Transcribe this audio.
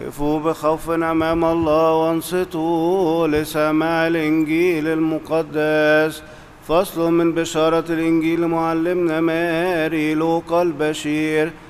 قفوا بخوف أمام الله وانصتوا لسماع الإنجيل المقدس. فصل من بشارة الإنجيل معلمنا ماري لوقا البشير